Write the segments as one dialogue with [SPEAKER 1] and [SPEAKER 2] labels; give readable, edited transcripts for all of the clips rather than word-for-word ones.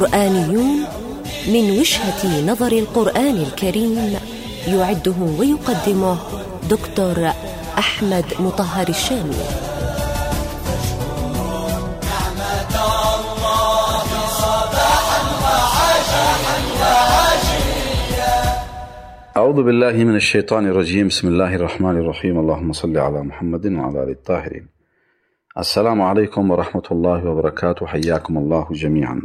[SPEAKER 1] قرآنيون من وجهة نظر القرآن الكريم، يعده ويقدمه دكتور أحمد مطهر الشامي.
[SPEAKER 2] أعوذ بالله من الشيطان الرجيم. بسم الله الرحمن الرحيم. اللهم صل على محمد وعلى آل الطاهرين. السلام عليكم ورحمة الله وبركاته، حياكم الله جميعا.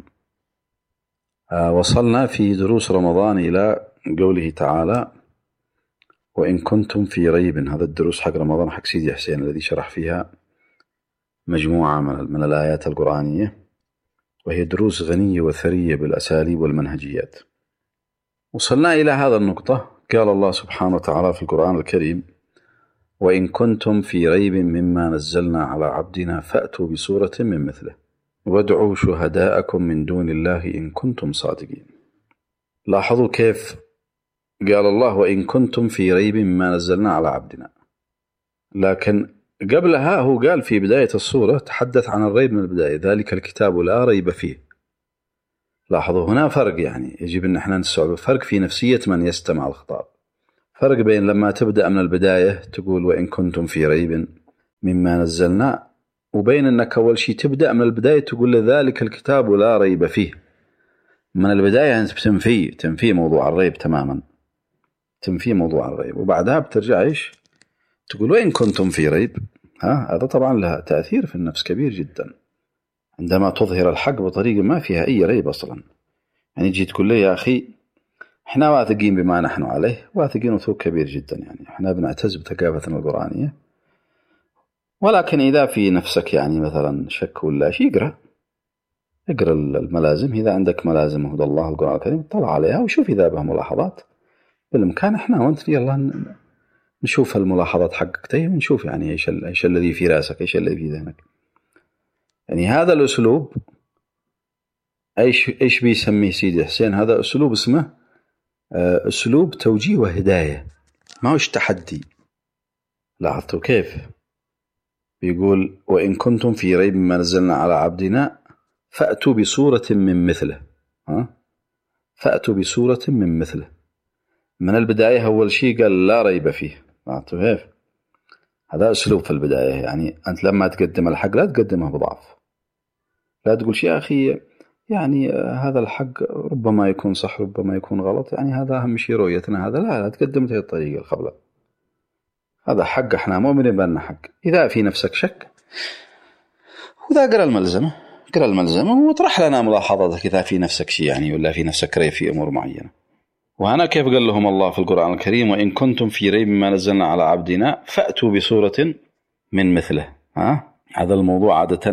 [SPEAKER 2] وصلنا في دروس رمضان إلى قوله تعالى: وإن كنتم في ريب. هذا الدروس حق رمضان حق سيدي حسين الذي شرح فيها مجموعة من الآيات القرآنية، وهي دروس غنية وثرية بالأساليب والمنهجيات. وصلنا إلى هذا النقطة. قال الله سبحانه وتعالى في القرآن الكريم: وإن كنتم في ريب مما نزلنا على عبدنا فأتوا بسورة من مثله وادعوا شهداءكم من دون الله إن كنتم صادقين. لاحظوا كيف قال الله وإن كنتم في ريب مما نزلنا على عبدنا، لكن قبلها هو قال في بداية السورة تحدث عن الريب من البداية: ذلك الكتاب لا ريب فيه. لاحظوا هنا فرق، يعني يجب أن احنا نستوعب فرق في نفسية من يستمع الخطاب. فرق بين لما تبدأ من البداية تقول وإن كنتم في ريب مما نزلنا، وبين أنك أول شيء تبدأ من البداية تقول ذلك الكتاب لا ريب فيه. من البداية أنت تنفي موضوع الريب تماما، تنفي موضوع الريب، وبعدها بترجع إيش تقول وإن كنتم في ريب. هذا طبعا لها تأثير في النفس كبير جدا عندما تظهر الحق بطريقة ما فيها أي ريب أصلا. يعني تجي تقول لي يا أخي احنا واثقين بما نحن عليه، واثقين وثوق كبير جدا، يعني احنا بنعتز بثقافتنا القرآنية، ولكن إذا في نفسك يعني مثلا شك ولا شيء اقرأ الملازم. إذا عندك ملازم هدى الله القرآن الكريم طلع عليها وشوف إذا بها ملاحظات. بالإمكان احنا وانت يلا نشوف الملاحظات حقك ونشوف يعني ايش الذي في راسك، ايش الذي في ذهنك. يعني هذا الأسلوب ايش بيسميه سيدي حسين؟ هذا أسلوب اسمه أسلوب توجيه وهداية، ما هوش تحدي. لاحظتوا كيف بيقول وإن كنتم في ريب ما نزلنا على عبدنا فأتوا بسورة من مثله. فأتوا بسورة من مثله. من البداية أول شيء قال لا ريب فيه. لاحظتوا كيف؟ هذا أسلوب في البداية. يعني أنت لما تقدم الحق لا تقدمه بضعف، لا تقول شيء أخي يعني هذا الحق ربما يكون صح ربما يكون غلط، يعني هذا أهم شيء رؤيتنا، هذا لا تقدم هذه الطريقة الخبلة. هذا حق احنا مؤمنين بأنه حق. إذا في نفسك شك وإذا قرأ الملزمة واطرح لنا ملاحظاتك إذا في نفسك شيء يعني ولا في نفسك ريب في أمور معينة. وهنا كيف قال لهم الله في القرآن الكريم وإن كنتم في ريب مما نزلنا على عبدنا فأتوا بسورة من مثله. هذا الموضوع عادة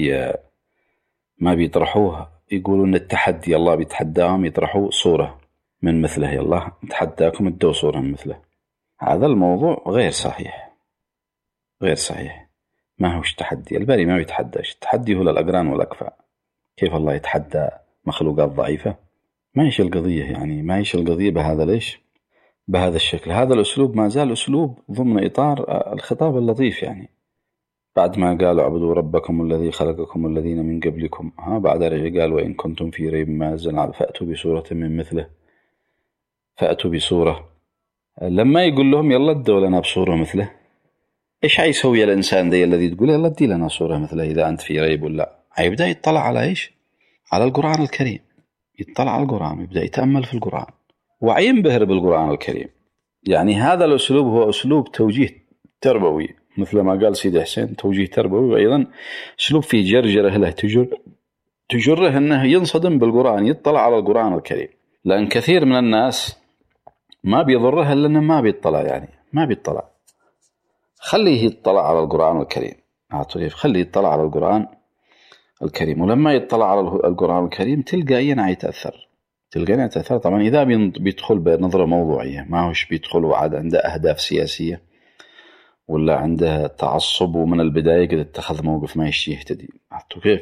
[SPEAKER 2] ما بيطرحوه، يقولون التحدي، الله بيتحداهم يطرحوا صورة من مثله. يلا نتحداكم ادوا صورة من مثله. هذا الموضوع غير صحيح، ما هوش تحدي. الباري ما بيتحداش. التحدي هو للأقران والأكفاء. كيف الله يتحدى مخلوقات ضعيفة؟ ما هيش القضية، يعني ما هيش القضية بهذا الشكل. هذا الأسلوب ما زال أسلوب ضمن إطار الخطاب اللطيف. يعني بعد ما قالوا اعبدوا ربكم الذي خلقكم الذين من قبلكم، بعد رجع قال وإن كنتم في ريب ما نزلنا فأتوا بسورة من مثله. فأتوا بسورة، لما يقول لهم يلا ادوا لنا بصورة مثله، ايش هيسوي الإنسان ذي الذي تقول يلا ادي لنا صورة مثله إذا أنت في ريب ولا؟ هيبدأ يطلع على ايش؟ على القرآن الكريم. يطلع على القرآن، يبدأ يتأمل في القرآن وينبهر بالقرآن الكريم. يعني هذا الأسلوب هو أسلوب توجيه تربوي، مثل ما قال سيدي حسين توجيه تربوي، وأيضا أسلوب فيه جرجرة له تجره أنه ينصدم بالقرآن، يطلع على القرآن الكريم. لأن كثير من الناس ما بيضره إلا أنه ما بيطلع. خليه يطلع على القرآن الكريم. خليه يطلع على القرآن الكريم، ولما يطلع على القرآن الكريم تلقى يتأثر. طبعا إذا بيدخل بنظرة موضوعية، ما هوش بيدخل وعاد عنده أهداف سياسية ولا عنده تعصب ومن البداية قد اتخذ موقف ما يشتي يهتدي. كيف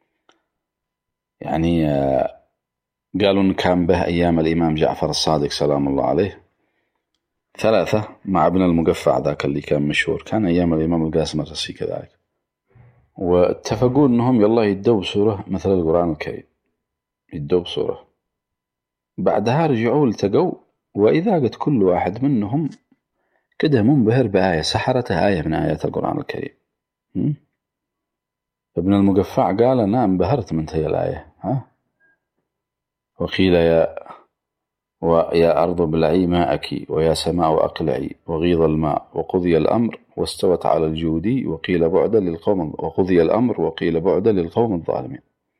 [SPEAKER 2] يعني قالوا إن كان به أيام الإمام جعفر الصادق سلام الله عليه 3 مع ابن المقفع ذاك اللي كان مشهور، كان أيام الإمام القاسم الرسي كذلك، واتفقوا أنهم يلا يدوا بسورة مثل القرآن الكريم. يدوا بصورة. بعدها رجعوا التقوا، وإذا قد كل واحد منهم كده منبهر بآية سحرته، آية من آيات القرآن الكريم. ابن المقفع قال أنا انبهرت من هي الآية. وقيل يا أرض ابلعي ماءك ويا سماء أقلعي وغيض الماء وقضي الأمر واستوت على الجودي وقيل بعدا وقضي الأمر وقيل بعدا للقوم الظالمين.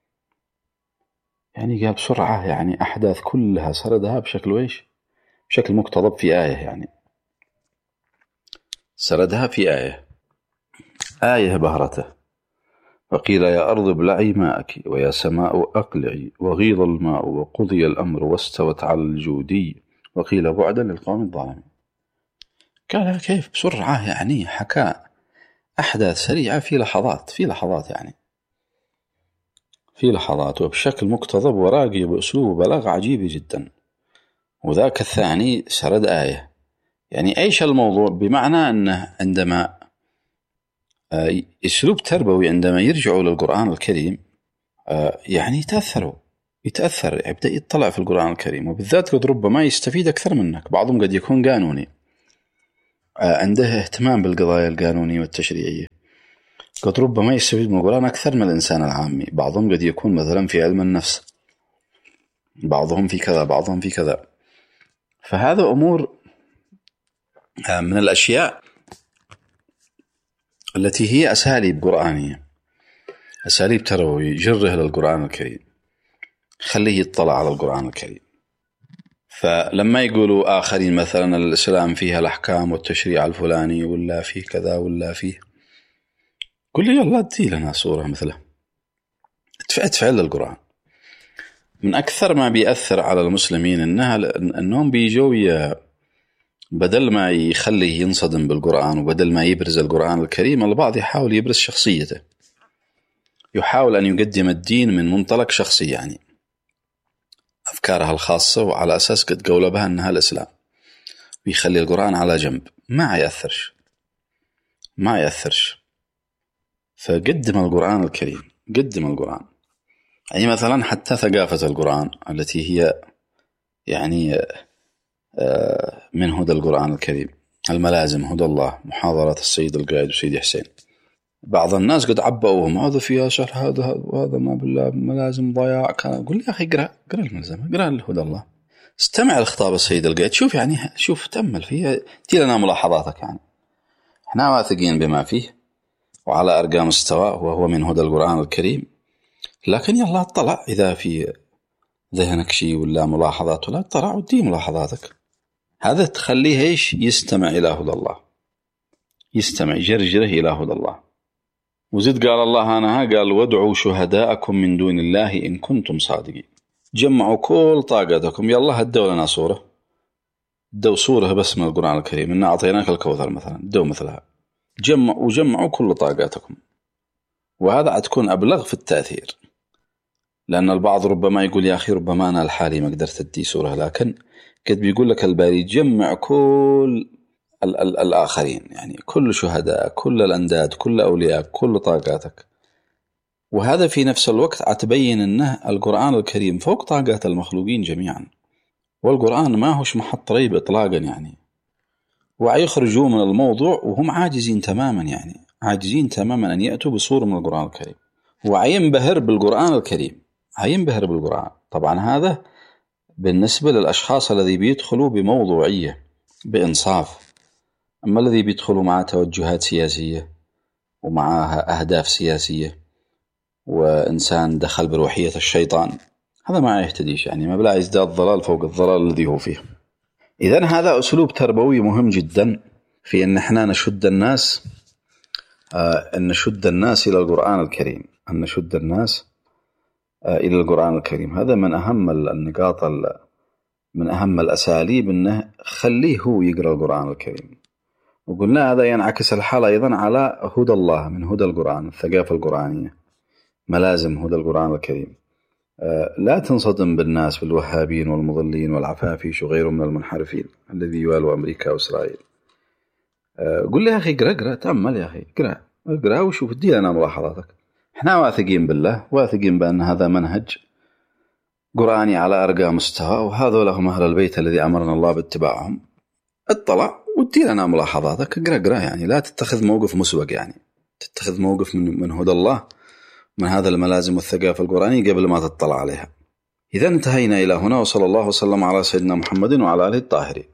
[SPEAKER 2] يعني قال بسرعة، يعني أحداث كلها سردها بشكل مقتضب في آية، يعني سردها في آية بهرته. وقيل يا أرض ابلعي ماءك ويا سماء أقلعي وغيض الماء وقضي الأمر واستوت على الجودي وقيل بعدا للقوم الظالمين. قال كيف بسرعة، يعني حكى أحداث سريعة في لحظات يعني في لحظات وبشكل مقتضب وراقي بأسلوب بلاغ عجيب جدا. وذاك الثاني سرد آية. يعني إيش الموضوع؟ بمعنى أنه عندما أسلوب تربوي عندما يرجعوا للقرآن الكريم يعني يتأثر يبدأ يطلع في القرآن الكريم، وبالذات قد ربما يستفيد أكثر منك. بعضهم قد يكون قانوني، عنده اهتمام بالقضايا القانونية والتشريعية، قد ربما يستفيد من القرآن أكثر من الإنسان العامي. بعضهم قد يكون مثلا في علم النفس، بعضهم في كذا، بعضهم في كذا. فهذا أمور من الأشياء التي هي أساليب قرآنية، أساليب تربوية يجره للقرآن الكريم، خليه يطلع على القرآن الكريم. فلما يقولوا آخرين مثلا الإسلام فيها الأحكام والتشريع الفلاني ولا فيه كذا ولا فيه، قل لي يلا ادي لنا صورة مثله، ادفع للقرآن. من أكثر ما بيأثر على المسلمين أنهم بيجوا بدل ما يخليه ينصدم بالقرآن وبدل ما يبرز القرآن الكريم، البعض يحاول يبرز شخصيته، يحاول أن يقدم الدين من منطلق شخصي، يعني أفكارها الخاصة، وعلى أساس قد قولبها أنها الإسلام، ويخلي القرآن على جنب، ما يأثرش. فقدم القرآن الكريم، قدم القرآن. يعني مثلا حتى ثقافة القرآن التي هي يعني من هدى القرآن الكريم، الملازم هدى الله، محاضرات السيد القائد وسيدي حسين. بعض الناس قد عبأوهم هذا فيها شرح هذا ما بالله ملازم ضياع. قل لي يا أخي اقرأ الملزمة، اقرأ هدى الله، استمع لخطاب السيد القائد، شوف يعني تأمل فيها، تي لنا ملاحظاتك. يعني احنا واثقين بما فيه وعلى أرقام استواء وهو من هدى القرآن الكريم، لكن يلا اطلع إذا في ذهنك شيء ولا ملاحظات ولا اطلع ودي ملاحظاتك. هذا تخليه يستمع إلى هدى الله، يستمع يجرجره إلى هدى الله. وزد قال الله قال وادعوا شهداءكم من دون الله إن كنتم صادقين. جمعوا كل طاقتكم، يلا هدوا لنا صورة، دوا صورة بس من القرآن الكريم، إن أعطيناك الكوثر مثلا، دوا مثلها. جمعوا كل طاقاتكم، وهذا تكون أبلغ في التأثير. لأن البعض ربما يقول يا أخي ربما أنا الحالي ما قدرت أدي صورة، لكن قد بيقول لك الباري جمع كل الآخرين، يعني كل شهداء، كل الأنداد، كل أولياء، كل طاقاتك. وهذا في نفس الوقت أتبين أنه القرآن الكريم فوق طاقات المخلوقين جميعا، والقرآن ما هوش محط ريب إطلاقا، يعني ويخرجوا من الموضوع وهم عاجزين تماما، يعني عاجزين تماما أن يأتوا بصورة من القرآن الكريم، وعينبهر بالقرآن الكريم، عينبهر بالقرآن. طبعا هذا بالنسبة للأشخاص الذي بيدخلوا بموضوعية بإنصاف. أما الذي بيدخلوا مع توجهات سياسية ومعها أهداف سياسية وإنسان دخل بروحية الشيطان، هذا ما يهتديش، يعني ما بلا يزداد ضلال فوق الضلال الذي هو فيه. إذن هذا أسلوب تربوي مهم جدا في أن احنا نشد الناس إلى القرآن الكريم، أن نشد الناس إلى القرآن الكريم. هذا من أهم النقاط، من أهم الأساليب، أنه خليه هو يقرأ القرآن الكريم. وقلنا هذا ينعكس الحال أيضا على هدى الله من هدى القرآن، الثقافة القرآنية، ملازم هدى القرآن الكريم. لا تنصدم بالناس بالوهابين والمضلين والعفافيش وغيرهم من المنحرفين الذي يوالوا أمريكا وإسرائيل. قل لي يا أخي اقرأ، تأمل يا أخي، اقرأ وشوف، ادي لنا ملاحظاتك. احنا واثقين بالله، واثقين بأن هذا منهج قرآني على أرقى مستوى، وهذول هم أهل البيت الذي أمرنا الله باتباعهم. اطلع ودي لنا ملاحظاتك، اقرأ يعني، لا تتخذ موقف مسبق، يعني تتخذ موقف من هدى الله، من هذا الملازم والثقافة القرآنية قبل ما تطلع عليها. إذا انتهينا إلى هنا، وصلى الله وسلم على سيدنا محمد وعلى آله الطاهرين.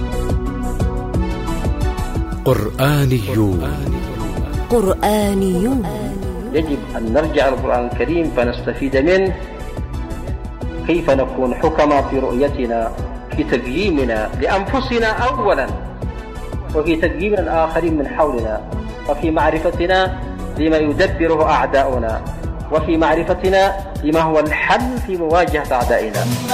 [SPEAKER 1] قرآنيون.
[SPEAKER 3] يجب أن نرجع القرآن الكريم فنستفيد منه، كيف نكون حكما في رؤيتنا، في تقييمنا لأنفسنا أولا، وفي تقييم الآخرين من حولنا، وفي معرفتنا لما يدبره أعداؤنا، وفي معرفتنا لما هو الحل في مواجهة أعدائنا.